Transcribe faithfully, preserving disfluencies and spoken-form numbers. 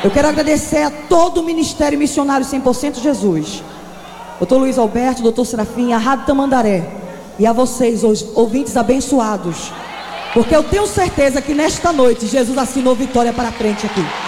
Eu quero agradecer a todo o Ministério Missionário cem por cento Jesus, doutor Luiz Alberto, doutor Serafim, a Rádio Tamandaré, e a vocês, os ouvintes abençoados, porque eu tenho certeza que nesta noite Jesus assinou vitória para a frente aqui.